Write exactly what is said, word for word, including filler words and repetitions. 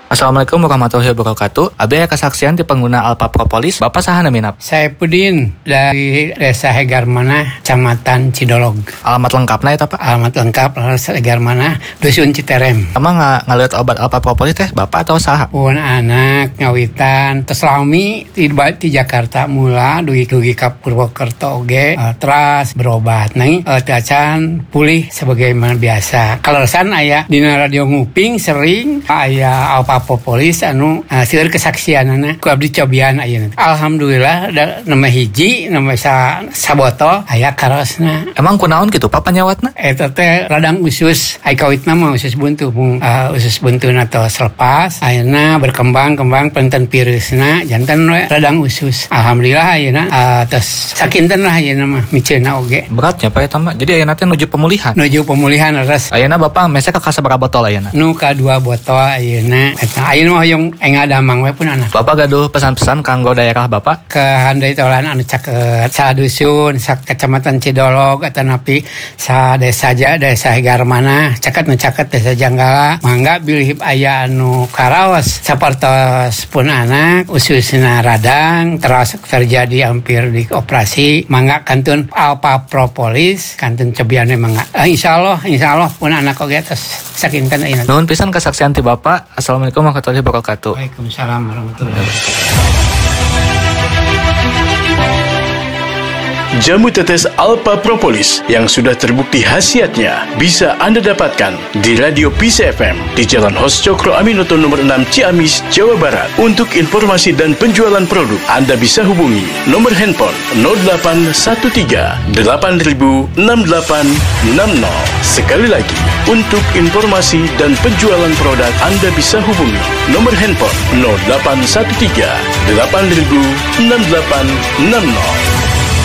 Assalamualaikum warahmatullahi wabarakatuh. Abi aya kesaksian di pengguna Alpha Propolis. Bapak saha naminap? Saya Pudin dari Desa Hegarmanah, Kecamatan Cidolog. Alamat lengkapna eta Pak? Alamat lengkap Desa Hegarmanah, Dusun Citerem. Emang nga ngaliat obat Alpha Propolis teh Bapak atau saha? Pun anak ngawitan terselami di, di Jakarta mula dugi-dugi ka Purwokerto oge uh, teras berobat. Nah, uh, tacan pulih sebagaimana biasa. Kaleresan aya dina radio nguping sering aya Alpha Propolis anu uh, seueur kesaksianana ku abdi cobian ayeuna. Alhamdulillah da nama hiji nama sa sabotol aya karosna. Emang kunaon kitu Pak panyawatna? Eta teh radang usus ai kawitna mah usus buntu mung uh, usus buntuna tos lepas ayeuna berkembang-kembang penten virusna janten we radang usus. Alhamdulillah ayeuna uh, tos sakinten lah ayeuna mah miceuna oge. Beratnya Pak eta mah. Jadi ayeuna teh nuju pemulihan. Nuju pemulihan res. Ayeuna Bapak mese ka sabaraha botol ayeuna? Nu ka dua botol ayeuna. Nah, ayeuna mah hoyong enga damang we pun anak. Bapak gaduh pesan-pesan kanggo daerah Bapak? Ke handai tolan anu caket sa dusun, sa kecamatan Cidolog atau napi sa desa aja desa Hegarmanah, caket nu caket desa Janggala. Mangga bilih aya anu karaos sapertos pun anak ususna radang terus terjadi hampir di operasi. Mangga kantun Alpha Propolis, kantun cobiane mangga. Eh, insyaallah insyaallah pun anak oge tos sakinten ayeuna. Nuhun pisan kesaksian ti Bapak. Assalamualaikum warahmatullahi wabarakatuh. Waalaikumsalam warahmatullahi wabarakatuh. Jamu tetes Alpha Propolis yang sudah terbukti khasiatnya bisa Anda dapatkan di Radio P C F M di Jalan Hos Cokro Aminoto nomor enam Ciamis, Jawa Barat. Untuk informasi dan penjualan produk, Anda bisa hubungi nomor handphone nol delapan satu tiga delapan nol enam delapan enam nol. Sekali lagi, untuk informasi dan penjualan produk, Anda bisa hubungi nomor handphone nol delapan satu tiga delapan nol enam delapan enam nol.